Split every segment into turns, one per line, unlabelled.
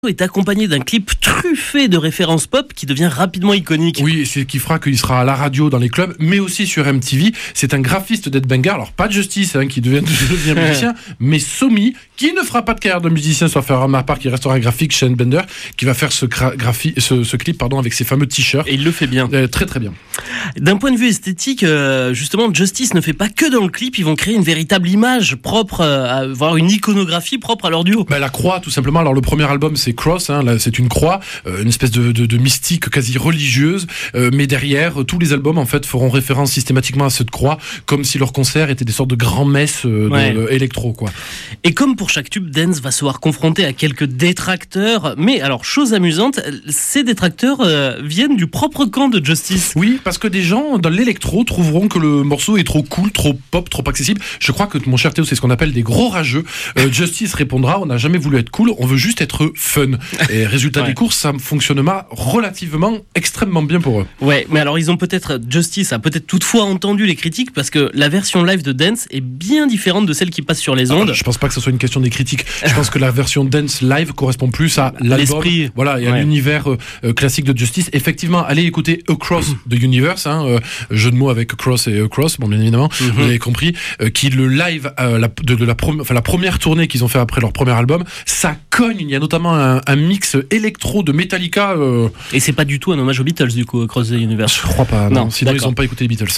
est accompagné d'un clip truffé de références pop qui devient rapidement iconique.
Oui, c'est ce qui fera qu'il sera à la radio, dans les clubs, mais aussi sur MTV. C'est un graphiste d'Headbanger, alors pas Justice qui devient musicien, mais Somi, qui ne fera pas de carrière de musicien, sauf à ma part, qui restera graphique chez Bender, qui va faire ce clip avec ses fameux t-shirts.
Et il le fait bien.
Très très bien.
D'un point de vue esthétique, justement, Justice ne fait pas que dans le clip, ils vont créer une véritable image propre, voire une iconographie propre à leur duo.
La croix, tout simplement. Alors le premier album, c'est Cross, là, c'est une croix, une espèce de mystique quasi religieuse, mais derrière, tous les albums en fait feront référence systématiquement à cette croix, comme si leurs concerts étaient des sortes de grands-messes électro, quoi.
Et comme pour chaque tube, Dance va se voir confronté à quelques détracteurs, mais alors, chose amusante, ces détracteurs viennent du propre camp de Justice.
Oui, parce que des gens dans l'électro trouveront que le morceau est trop cool, trop pop, trop accessible. Je crois que mon cher Théo, c'est ce qu'on appelle des gros rageux. Justice répondra, on n'a jamais voulu être cool, on veut juste être fun. Et résultat des courses, ça fonctionnera relativement extrêmement bien pour eux.
Ouais, mais alors Justice a peut-être toutefois entendu les critiques parce que la version live de Dance est bien différente de celle qui passe sur les ondes.
Je pense pas que ce soit une question des critiques. Je pense que la version Dance live correspond plus à l'album,
l'esprit.
Voilà, et à l'univers classique de Justice. Effectivement, allez écouter Across the Universe, jeu de mots avec Across et Across, bon bien évidemment, vous avez compris, qui le live la première tournée qu'ils ont fait après leur premier album, ça cogne. Il y a notamment un mix électro de Metallica.
Et c'est pas du tout un hommage aux Beatles du coup, Across the Universe.
Je crois pas. Non, sinon ils n'ont pas écouté les Beatles.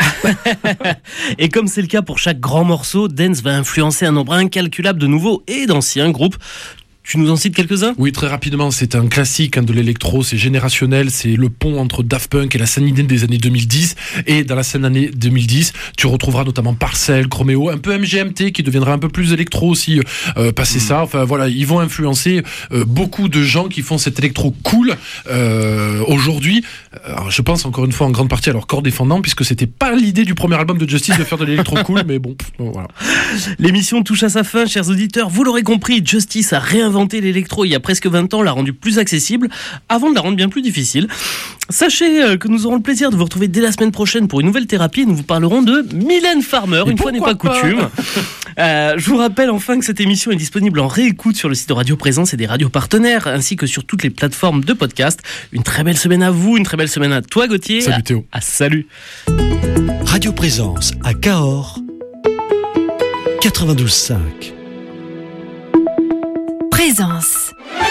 Et comme c'est le cas pour chaque grand morceau, Dance va influencer un nombre incalculable de nouveaux et d'anciens groupes. Tu nous en cites quelques-uns ?
Oui, très rapidement, c'est un classique de l'électro, c'est générationnel, c'est le pont entre Daft Punk et la scène idée des années 2010. Et dans la scène année 2010, tu retrouveras notamment Parcel, Chromeo, un peu MGMT qui deviendra un peu plus électro aussi, passer ça. Enfin voilà, ils vont influencer beaucoup de gens qui font cet électro cool aujourd'hui. Alors, je pense encore une fois en grande partie à leur corps défendant, puisque c'était pas l'idée du premier album de Justice de faire de l'électro cool, mais bon, voilà.
L'émission touche à sa fin, chers auditeurs. Vous l'aurez compris, Justice a réinventé l'électro il y a presque 20 ans, l'a rendu plus accessible avant de la rendre bien plus difficile. Sachez que nous aurons le plaisir de vous retrouver dès la semaine prochaine pour une nouvelle thérapie et nous vous parlerons de Mylène Farmer, une fois n'est pas coutume. Je vous rappelle enfin que cette émission est disponible en réécoute sur le site de Radio Présence et des radios partenaires ainsi que sur toutes les plateformes de podcast. Une très belle semaine à vous, une très belle semaine à toi Gauthier.
Salut Théo.
Salut.
Radio Présence à Cahors 92.5.
Présence.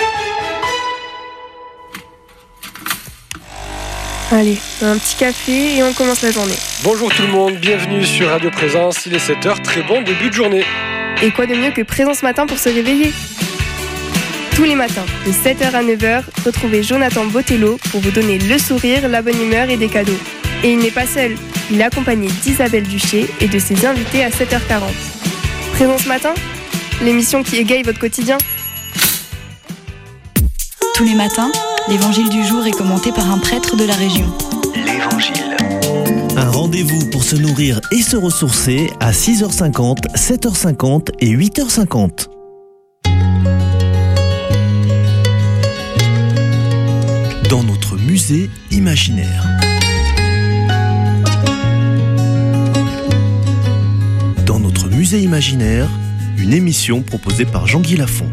Allez, un petit café et on commence la journée.
Bonjour tout le monde, bienvenue sur Radio Présence, il est 7h, très bon début de journée.
Et quoi de mieux que Présence Matin pour se réveiller ? Tous les matins, de 7h à 9h, retrouvez Jonathan Botello pour vous donner le sourire, la bonne humeur et des cadeaux. Et il n'est pas seul, il est accompagné d'Isabelle Duché et de ses invités à 7h40. Présence Matin, l'émission qui égaye votre quotidien.
Tous les matins, l'évangile du jour est commenté par un prêtre de la région.
L'Évangile. Un rendez-vous pour se nourrir et se ressourcer à 6h50, 7h50 et 8h50. Dans notre musée imaginaire. Dans notre musée imaginaire, une émission proposée par Jean-Guy Lafont.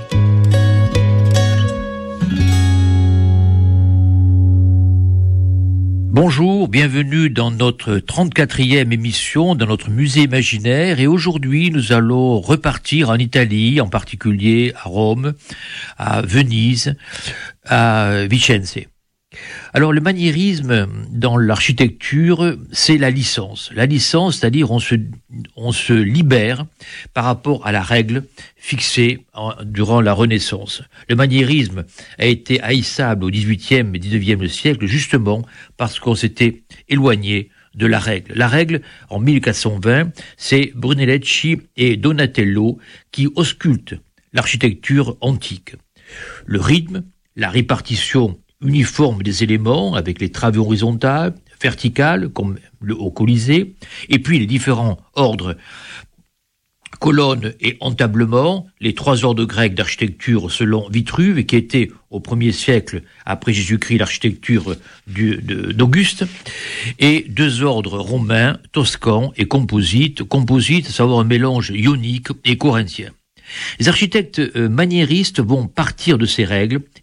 Bonjour, bienvenue dans notre 34e émission, dans notre musée imaginaire. Et aujourd'hui, nous allons repartir en Italie, en particulier à Rome, à Venise, à Vicenza. Alors, le maniérisme dans l'architecture, c'est la licence. La licence, c'est-à-dire on se libère par rapport à la règle fixée durant la Renaissance. Le maniérisme a été haïssable au XVIIIe et XIXe siècle, justement parce qu'on s'était éloigné de la règle. La règle, en 1420, c'est Brunelleschi et Donatello qui auscultent l'architecture antique. Le rythme, la répartition uniforme des éléments avec les travées horizontales, verticales, comme au Colisée, et puis les différents ordres, colonnes et entablements, les 3 ordres grecs d'architecture selon Vitruve, qui était au 1er siècle après Jésus-Christ l'architecture d'Auguste, et 2 ordres romains, toscans et composites, à savoir un mélange ionique et corinthien. Les architectes maniéristes vont partir de ces règles